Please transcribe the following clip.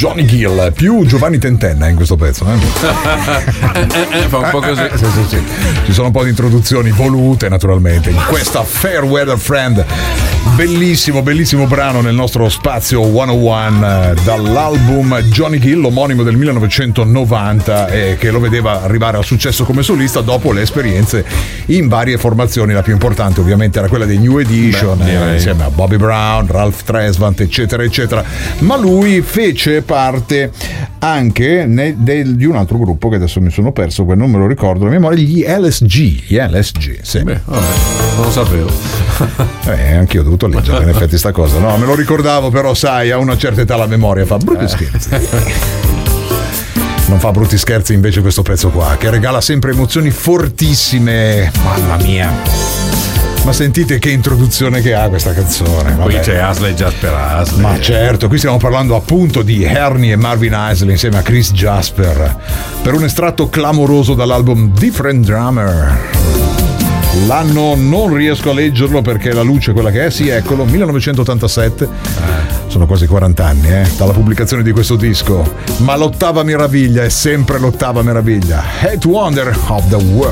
Johnny Gill più Giovanni Tentenna in questo pezzo, fa un po' così. Sì. Ci sono un po' di introduzioni volute naturalmente in questa Fair Weather Friend. Bellissimo brano nel nostro spazio 101 dall'album Johnny Gill, omonimo del 1990, che lo vedeva arrivare al successo come solista dopo le esperienze in varie formazioni. La più importante ovviamente era quella dei New Edition, insieme a Bobby Brown, Ralph Tresvant, eccetera eccetera, ma lui fece parte anche di un altro gruppo che adesso mi sono perso, non me lo ricordo la memoria, gli LSG, sì. Beh, vabbè, non lo sapevo. Anch'io ho dovuto leggere in effetti sta cosa, no, me lo ricordavo, però sai, a una certa età la memoria fa brutti scherzi. Non fa brutti scherzi invece questo pezzo qua, che regala sempre emozioni fortissime, mamma mia. Ma sentite che introduzione che ha questa canzone. Qui c'è Isley Jasper Isley. Ma certo, qui stiamo parlando appunto di Ernie e Marvin Isley insieme a Chris Jasper per un estratto clamoroso dall'album Different Drummer. L'anno non riesco a leggerlo perché la luce è quella che è, sì, eccolo, 1987. Sono quasi 40 anni dalla pubblicazione di questo disco, ma l'ottava meraviglia è sempre l'ottava meraviglia. Eighth Wonder of the World.